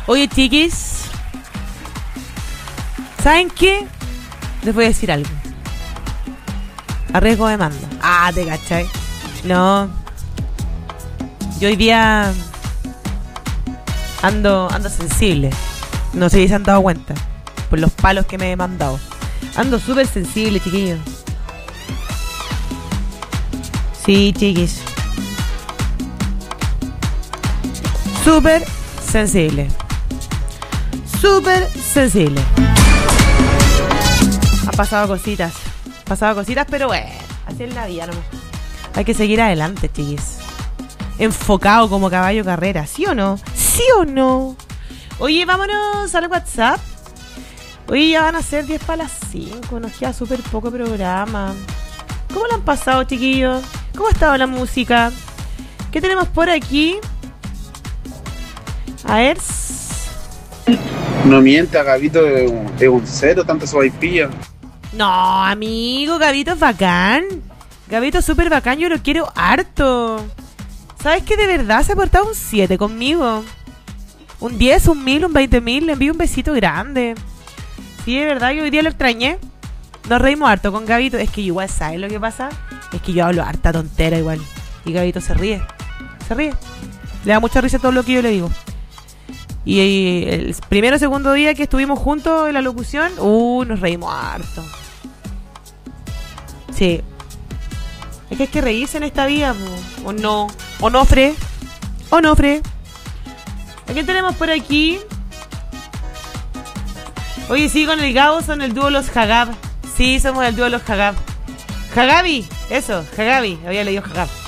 Oye, chiquis, ¿saben qué? Les voy a decir algo. A riesgo de demanda. Ah, te cachai. No. Yo hoy día ando sensible. No sé si se han dado cuenta por los palos que me he mandado. Ando súper sensible, chiquillos. Sí, chiquis. Súper sensible. Súper sensible. Han pasado cositas. Pero bueno, así es la vida nomás. Hay que seguir adelante, chiquis. Enfocado como caballo carrera, ¿sí o no? ¿Sí o no? Oye, vámonos al WhatsApp. Oye, ya van a ser 10 para las 5. Nos queda súper poco programa. ¿Cómo lo han pasado, chiquillos? ¿Cómo ha estado la música? ¿Qué tenemos por aquí? A ver. No mienta, Gabito es un cero, tanto sopaipilla. No, amigo, Gabito es bacán. Gabito es súper bacán, yo lo quiero harto. ¿Sabes que de verdad se ha portado un 7 conmigo? Un 10, un 1000, un 20.000. Le envío un besito grande. Sí, de verdad, yo hoy día lo extrañé. Nos reímos harto con Gabito. Es que igual, ¿sabes lo que pasa? Es que yo hablo harta tontera igual. Y Gabito se ríe. Le da mucha risa todo lo que yo le digo. Y el primero o segundo día que estuvimos juntos en la locución, nos reímos harto. Sí. Es que hay que reírse en esta vida, ¿o no? Onofre. ¿A quién tenemos por aquí? Oye, sí, con el Gabo son el dúo Los Hagab. Sí, somos el dúo Los Hagab. Hagabi, eso, Hagabi. Había leído Hagab.